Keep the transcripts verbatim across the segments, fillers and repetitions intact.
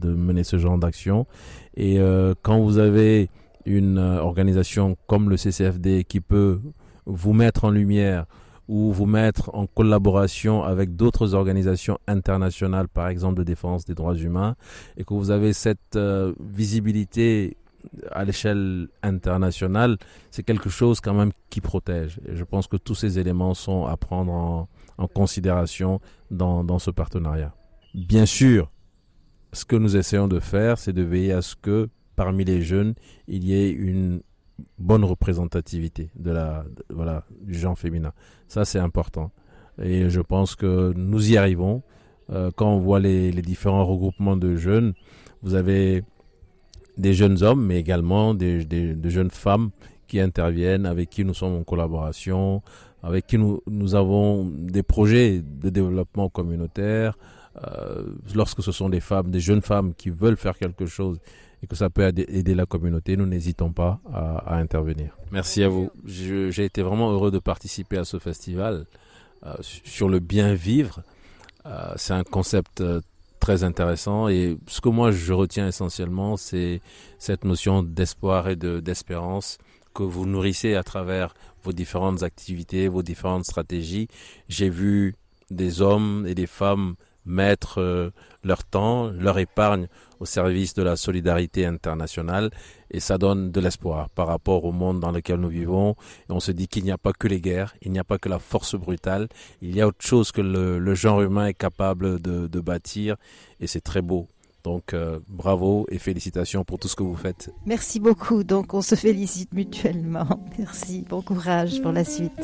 de mener ce genre d'action. Et euh, quand vous avez une euh, organisation comme le C C F D qui peut vous mettre en lumière ou vous mettre en collaboration avec d'autres organisations internationales, par exemple de défense des droits humains, et que vous avez cette euh, visibilité à l'échelle internationale, c'est quelque chose quand même qui protège. Et je pense que tous ces éléments sont à prendre en, en considération dans, dans ce partenariat. Bien sûr, ce que nous essayons de faire, c'est de veiller à ce que parmi les jeunes, il y ait une bonne représentativité de la, de, voilà, du genre féminin. Ça, c'est important. Et je pense que nous y arrivons. Euh, quand on voit les, les différents regroupements de jeunes, vous avez des jeunes hommes, mais également des, des, des jeunes femmes qui interviennent, avec qui nous sommes en collaboration, avec qui nous, nous avons des projets de développement communautaire. Euh, lorsque ce sont des femmes, des jeunes femmes qui veulent faire quelque chose et que ça peut aider la communauté, nous n'hésitons pas à, à intervenir. Merci à vous. Je, j'ai été vraiment heureux de participer à ce festival euh, sur le bien vivre. Euh, c'est un concept euh, très intéressant et ce que moi je retiens essentiellement, c'est cette notion d'espoir et de, d'espérance que vous nourrissez à travers vos différentes activités, vos différentes stratégies. J'ai vu des hommes et des femmes mettre euh, leur temps, leur épargne au service de la solidarité internationale et ça donne de l'espoir par rapport au monde dans lequel nous vivons. Et on se dit qu'il n'y a pas que les guerres, il n'y a pas que la force brutale, il y a autre chose que le, le genre humain est capable de, de bâtir et c'est très beau. Donc euh, bravo et félicitations pour tout ce que vous faites. Merci beaucoup, donc on se félicite mutuellement. Merci, bon courage pour la suite.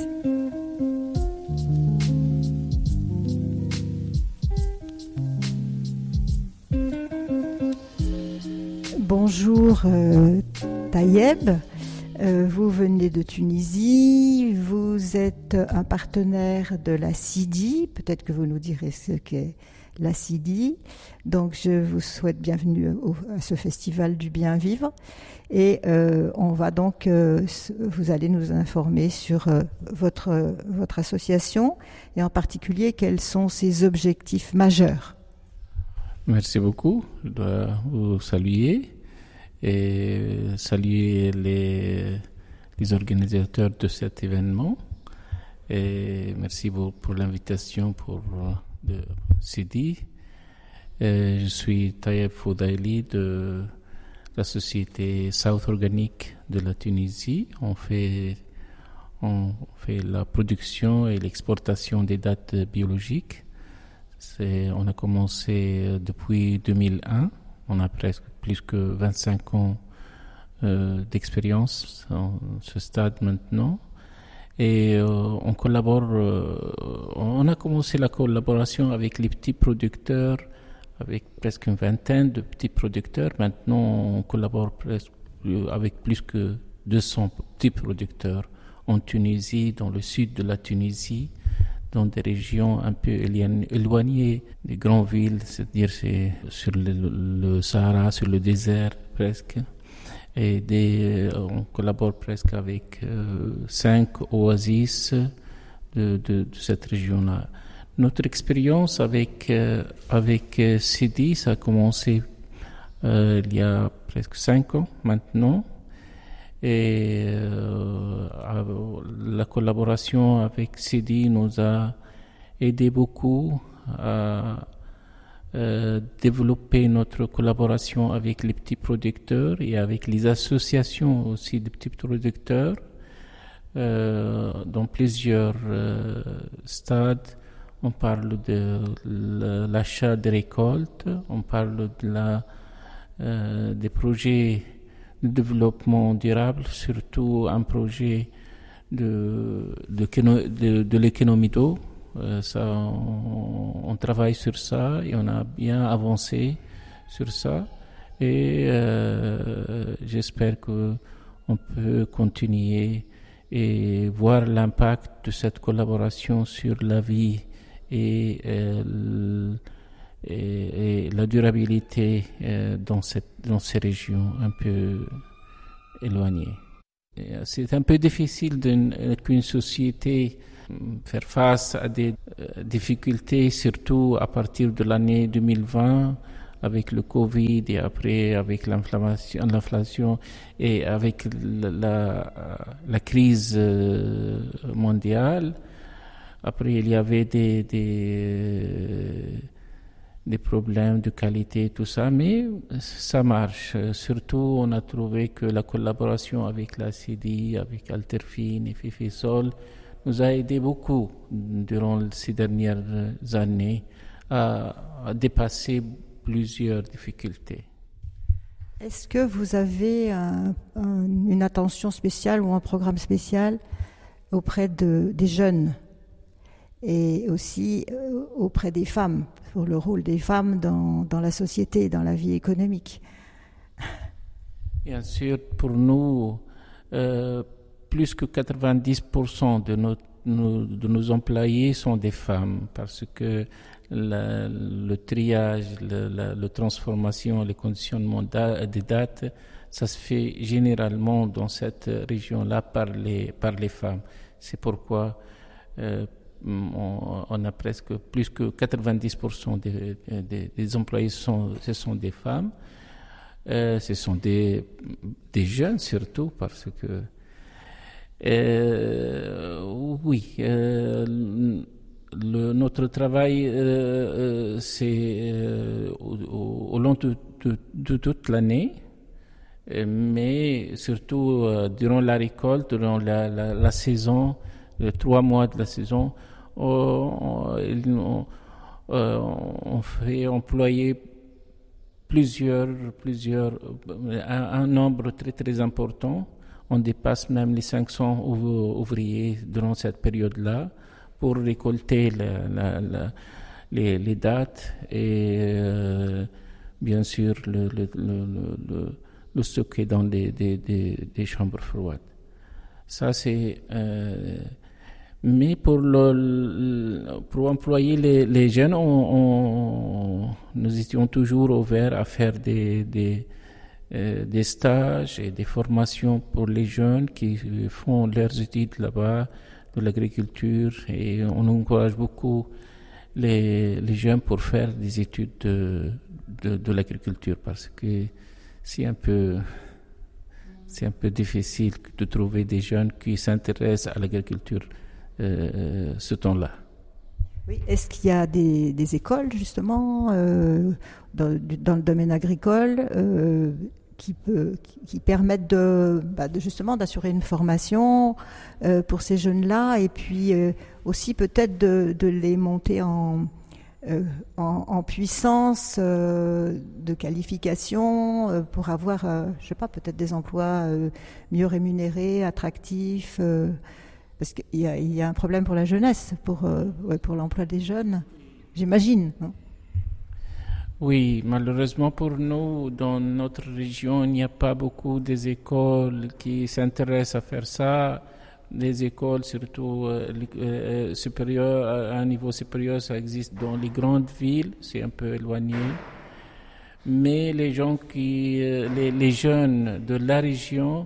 Bonjour euh, Tayeb, euh, vous venez de Tunisie, vous êtes un partenaire de la C I D I, peut-être que vous nous direz ce qu'est la C I D I. Donc je vous souhaite bienvenue au, à ce festival du bien vivre et euh, on va donc, euh, vous allez nous informer sur euh, votre, votre association et en particulier quels sont ses objectifs majeurs. Merci beaucoup, je dois vous saluer et saluer les, les organisateurs de cet événement et merci pour, pour l'invitation pour de C I D I. Et je suis Tayeb Foudaili de la société South Organic de la Tunisie. On fait, on fait la production et l'exportation des dates biologiques. C'est, on a commencé depuis deux mille un. On a presque plus que vingt-cinq ans euh, d'expérience à ce stade maintenant. Et euh, on collabore, euh, on a commencé la collaboration avec les petits producteurs, avec presque une vingtaine de petits producteurs. Maintenant, on collabore presque avec plus que deux cents petits producteurs en Tunisie, dans le sud de la Tunisie, dans des régions un peu éloignées des grandes villes, c'est-à-dire c'est sur le, le Sahara, sur le désert presque. Et des, on collabore presque avec euh, cinq oasis de, de, de cette région-là. Notre expérience avec, euh, avec euh, C I D I, ça a commencé euh, il y a presque cinq ans maintenant. Et euh, la collaboration avec C I D I nous a aidé beaucoup à euh, développer notre collaboration avec les petits producteurs et avec les associations aussi de petits producteurs euh, dans plusieurs euh, stades. On parle de l'achat des récoltes, on parle de la, euh, des projets de développement durable, surtout un projet de, de, de, de l'économie d'eau. Euh, ça, on, on travaille sur ça et on a bien avancé sur ça. Et euh, j'espère qu'on peut continuer et voir l'impact de cette collaboration sur la vie et, euh, et, et la durabilité euh, dans, cette, dans ces régions un peu éloignées. Et c'est un peu difficile d'une, qu'une société faire face à des euh, difficultés, surtout à partir de l'année deux mille vingt, avec le Covid et après avec l'inflammation, l'inflation et avec la, la, la crise mondiale. Après, il y avait des, des, des problèmes de qualité, tout ça, mais ça marche. Surtout, on a trouvé que la collaboration avec la C D I, avec Alterfin et Fifisol nous a aidé beaucoup durant ces dernières années à, à dépasser plusieurs difficultés. Est-ce que vous avez un, un, une attention spéciale ou un programme spécial auprès de, des jeunes et aussi euh, auprès des femmes, pour le rôle des femmes dans, dans la société, dans la vie économique? Bien sûr, pour nous, euh, plus que quatre-vingt-dix pour cent de nos, nos, de nos employés sont des femmes, parce que la, le triage, le, la, la transformation, les conditionnements des dates, ça se fait généralement dans cette région-là par les, par les femmes. C'est pourquoi euh, on, on a presque plus que quatre-vingt-dix pour cent des, des, des employés sont, ce sont des femmes. Euh, ce sont des, des jeunes surtout, parce que euh, oui, euh, le, notre travail euh, c'est euh, au, au long de, de, de toute l'année, mais surtout euh, durant la récolte, durant la, la, la saison, les trois mois de la saison, on, on, on fait employer plusieurs, plusieurs, un, un nombre très très important. On dépasse même les cinq cents ouvriers durant cette période-là pour récolter la, la, la, les, les dates et euh, bien sûr le, le, le, le, le stocker dans des, des, des, des chambres froides. Ça c'est. Euh, mais pour, le, pour employer les, les jeunes, on, on, nous étions toujours ouverts à faire des, des, euh, des stages et des formations pour les jeunes qui font leurs études là-bas de l'agriculture, et on encourage beaucoup les, les jeunes pour faire des études de, de, de l'agriculture, parce que c'est un peu, c'est un peu difficile de trouver des jeunes qui s'intéressent à l'agriculture euh, ce temps-là. Oui. Est-ce qu'il y a des, des écoles justement euh, dans, dans le domaine agricole euh, qui, peut, qui, qui permettent de, bah, de justement d'assurer une formation euh, pour ces jeunes-là, et puis euh, aussi peut-être de, de les monter en, euh, en, en puissance euh, de qualification euh, pour avoir, euh, je sais pas, peut-être des emplois euh, mieux rémunérés, attractifs. Euh, Parce qu'il y a, il y a un problème pour la jeunesse, pour, euh, ouais, pour l'emploi des jeunes, j'imagine. Non ? Oui, malheureusement pour nous, dans notre région, il n'y a pas beaucoup des écoles qui s'intéressent à faire ça. Les écoles, surtout euh, euh, supérieures, à un niveau supérieur, ça existe dans les grandes villes, c'est un peu éloigné. Mais les gens qui, euh, les, les jeunes de la région,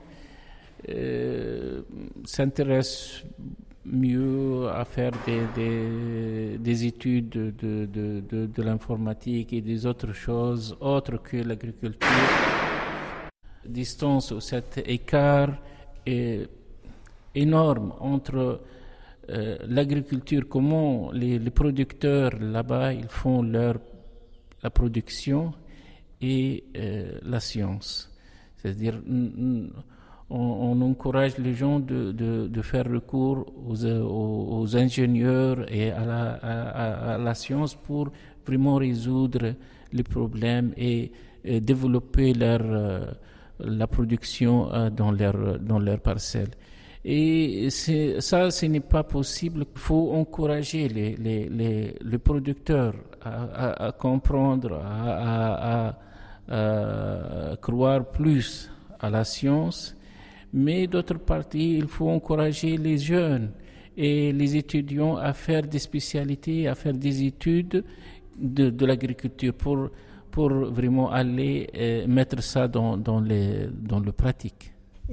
Euh, s'intéressent mieux à faire des, des, des études de, de, de, de, de l'informatique et des autres choses autres que l'agriculture. Distance ou cet écart est énorme entre euh, l'agriculture, comment les, les producteurs là-bas ils font leur, la production, et euh, la science. C'est-à-dire n- On, on encourage les gens de, de, de faire recours aux, aux, aux ingénieurs et à la, à, à la science pour vraiment résoudre les problèmes et, et développer leur, euh, la production euh, dans leur, dans leur parcelle. Et c'est, ça, ce n'est pas possible. Il faut encourager les, les, les, les producteurs à, à, à comprendre, à, à, à, à croire plus à la science. Mais d'autre part, il faut encourager les jeunes et les étudiants à faire des spécialités, à faire des études de, de l'agriculture pour, pour vraiment aller euh, mettre ça dans, dans, les, dans le pratique.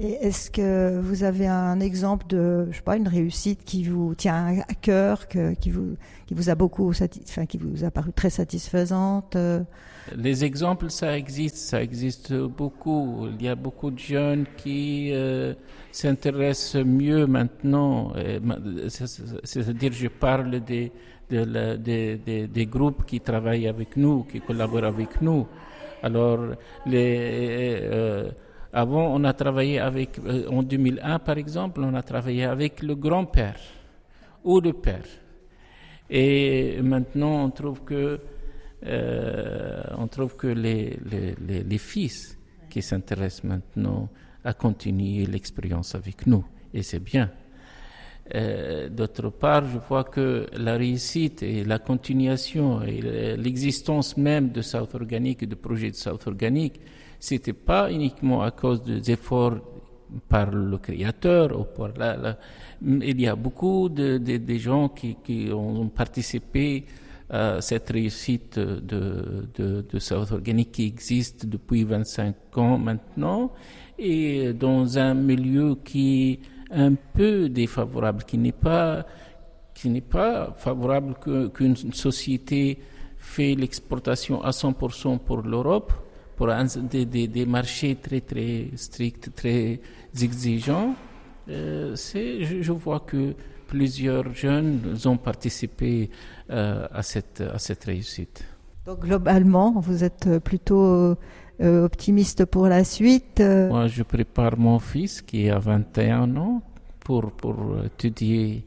Et est-ce que vous avez un exemple de, je sais pas, une réussite qui vous tient à cœur, que, qui vous, qui vous a beaucoup, satis, enfin, qui vous a paru très satisfaisante? Les exemples, ça existe, ça existe beaucoup. Il y a beaucoup de jeunes qui euh, s'intéressent mieux maintenant. C'est-à-dire, je parle des, de la, des, des, des groupes qui travaillent avec nous, qui collaborent avec nous. Alors, les, euh, avant, on a travaillé avec, euh, en deux mille un par exemple, on a travaillé avec le grand-père ou le père. Et maintenant, on trouve que Euh, on trouve que les, les, les, les fils qui s'intéressent maintenant à continuer l'expérience avec nous, et c'est bien. Euh, d'autre part, je vois que la réussite et la continuation et l'existence même de South Organic et de projets de South Organic, c'était pas uniquement à cause des efforts par le créateur ou par la, la, il y a beaucoup de, de, de gens qui, qui ont participé à cette réussite de, de, de South Organic qui existe depuis vingt-cinq ans maintenant, et dans un milieu qui est un peu défavorable, qui n'est pas, qui n'est pas favorable que, qu'une société fait l'exportation à cent pour cent pour l'Europe, pour un, des, des, des marchés très très stricts, très exigeants. Euh, c'est, je, je vois que plusieurs jeunes ont participé euh, à, cette, à cette réussite. Donc globalement, vous êtes plutôt euh, optimiste pour la suite. Euh... Moi, je prépare mon fils qui a vingt et un ans pour, pour étudier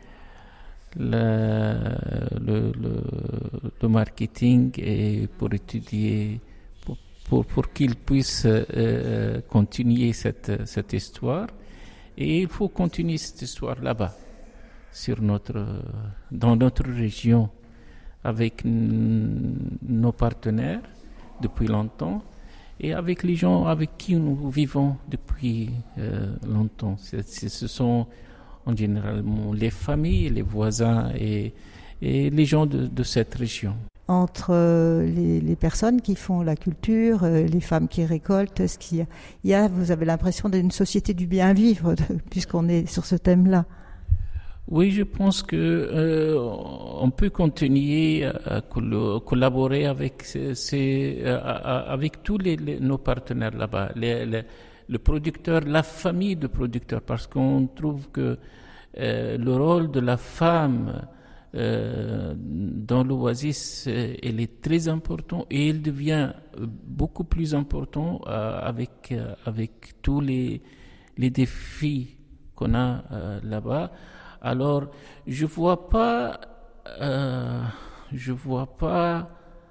le, le, le, le marketing et pour étudier, pour, pour, pour qu'il puisse euh, continuer cette, cette histoire. Et il faut continuer cette histoire là-bas, sur notre, dans notre région, avec n- nos partenaires depuis longtemps et avec les gens avec qui nous vivons depuis euh, longtemps. C'est, c'est, ce sont en général les familles, les voisins et, et les gens de, de cette région. Entre euh, les, les personnes qui font la culture, euh, les femmes qui récoltent, est-ce qu'il y a, il y a, vous avez l'impression d'une société du bien vivre, de, puisqu'on est sur ce thème-là? Oui, je pense que euh, on peut continuer à, à collaborer avec ces, ces, avec tous les, les, nos partenaires là-bas, les, les, le producteur, la famille de producteurs, parce qu'on trouve que euh, le rôle de la femme euh, dans l'Oasis, euh, il est très important et il devient beaucoup plus important euh, avec euh, avec tous les les défis qu'on a euh, là-bas. Alors, je vois pas, euh, je vois pas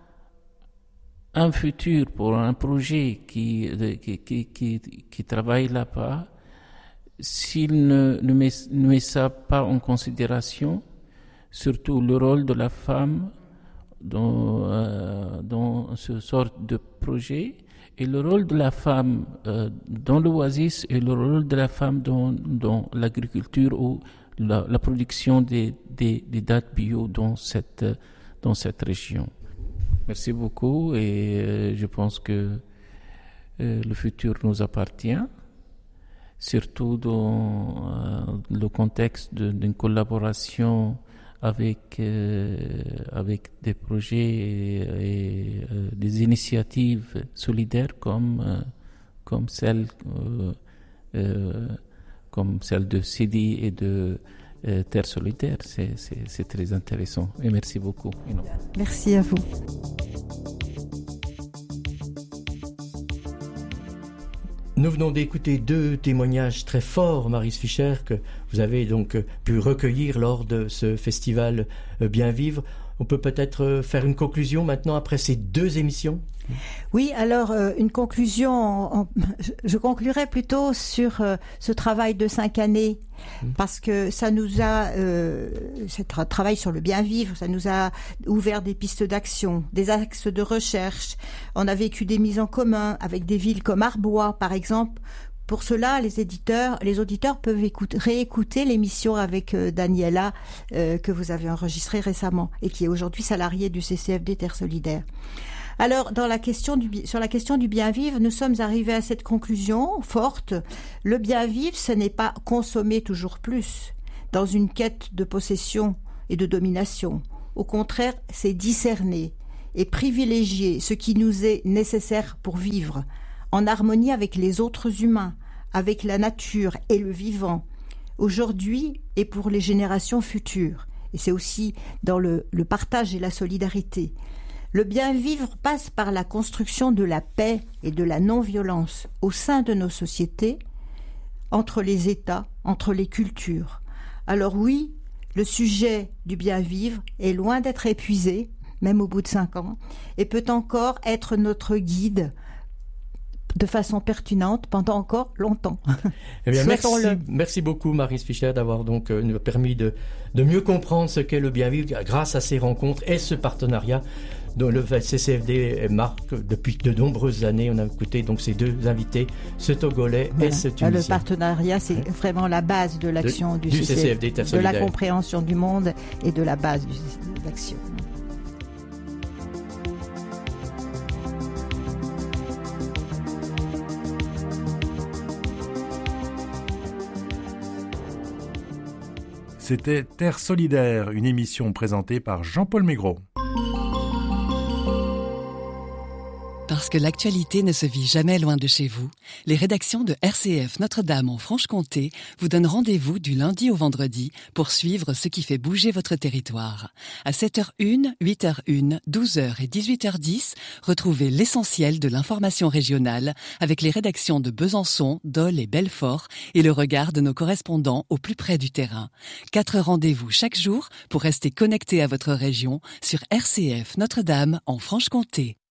un futur pour un projet qui qui qui qui, qui travaille là-bas s'il ne ne met, ne met ça pas en considération, surtout le rôle de la femme dans euh, dans ce sorte de projet et le rôle de la femme euh, dans l'Oasis et le rôle de la femme dans dans l'agriculture ou La, la production des, des, des dattes bio dans cette, dans cette région. Merci beaucoup et euh, je pense que euh, le futur nous appartient, surtout dans euh, le contexte de, d'une collaboration avec, euh, avec des projets et, et euh, des initiatives solidaires comme, euh, comme celle euh, euh, comme celle de C D I et de euh, Terre Solidaire. C'est, c'est, c'est très intéressant. Et merci beaucoup. Merci à vous. Nous venons d'écouter deux témoignages très forts, Maryse Fischer, que vous avez donc pu recueillir lors de ce festival Bien Vivre. On peut peut-être faire une conclusion maintenant après ces deux émissions ? Oui, alors euh, une conclusion, en, je conclurai plutôt sur euh, ce travail de cinq années, mmh. parce que ça nous a, euh, ce tra- travail sur le bien vivre, ça nous a ouvert des pistes d'action, des axes de recherche. On a vécu des mises en commun avec des villes comme Arbois, par exemple. Pour cela, les éditeurs, les auditeurs peuvent écouter, réécouter l'émission avec euh, Daniela euh, que vous avez enregistrée récemment et qui est aujourd'hui salariée du C C F D Terre Solidaire. Alors, dans la question du, sur la question du bien vivre, nous sommes arrivés à cette conclusion forte. Le bien vivre, ce n'est pas consommer toujours plus dans une quête de possession et de domination. Au contraire, c'est discerner et privilégier ce qui nous est nécessaire pour vivre, en harmonie avec les autres humains, avec la nature et le vivant, aujourd'hui et pour les générations futures. Et c'est aussi dans le, le partage et la solidarité. Le bien-vivre passe par la construction de la paix et de la non-violence au sein de nos sociétés, entre les États, entre les cultures. Alors oui, le sujet du bien-vivre est loin d'être épuisé, même au bout de cinq ans, et peut encore être notre guide de façon pertinente pendant encore longtemps. Eh bien, merci, merci beaucoup Maryse Fischer d'avoir donc euh, nous permis de, de mieux comprendre ce qu'est le bien-vivre grâce à ces rencontres et ce partenariat dont le C C F D marque depuis de nombreuses années. On a écouté donc ces deux invités, ce Togolais voilà. et ce Tunisien. Le partenariat, c'est ouais. vraiment la base de l'action du, du C C F D, de la compréhension du monde et de la base de l'action. C'était Terre solidaire, une émission présentée par Jean-Paul Maigret. Parce que l'actualité ne se vit jamais loin de chez vous, les rédactions de R C F Notre-Dame en Franche-Comté vous donnent rendez-vous du lundi au vendredi pour suivre ce qui fait bouger votre territoire. À sept heures une, huit heures une, douze heures et dix-huit heures dix, retrouvez l'essentiel de l'information régionale avec les rédactions de Besançon, Dole et Belfort et le regard de nos correspondants au plus près du terrain. Quatre rendez-vous chaque jour pour rester connecté à votre région sur R C F Notre-Dame en Franche-Comté.